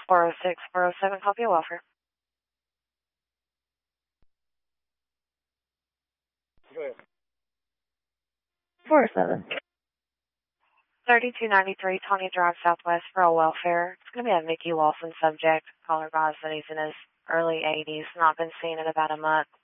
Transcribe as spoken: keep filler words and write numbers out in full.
four oh six, four oh seven, copy welfare. Go ahead. four oh seven. thirty-two ninety-three Tawny Drive Southwest for a welfare. It's going to be a Mickey Lawson subject. Caller advised that he's in his early eighties, not been seen in about a month.